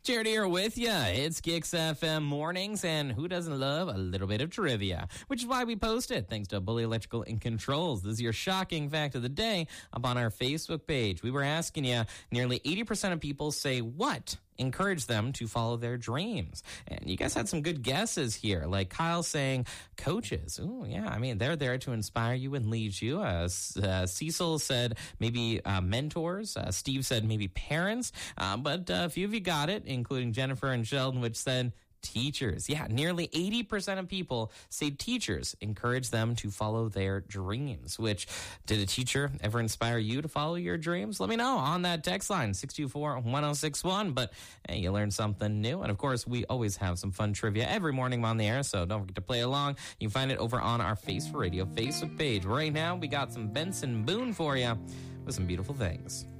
Jared here with you. It's Kicks FM mornings, and who doesn't love a little bit of trivia? Which is why we post it, thanks to Bully Electrical and Controls. This is your shocking fact of the day up on our Facebook page. We were asking you, nearly 80% of people say what encourage them to follow their dreams. And you guys had some good guesses here, like Kyle saying coaches. Oh, yeah, I mean, they're there to inspire you and lead you. Cecil said maybe mentors. Steve said maybe parents. But a few of you got it, including Jennifer and Sheldon, which said teachers. Yeah, nearly 80% of people say teachers encourage them to follow their dreams. Which, did a teacher ever inspire you to follow your dreams? Let me know on that text line, 624-1061. But hey, you learned something new. And of course, we always have some fun trivia every morning on the air, so don't forget to play along. You can find it over on our Face for Radio Facebook page. Right now, we got some Benson Boone for you with some beautiful things.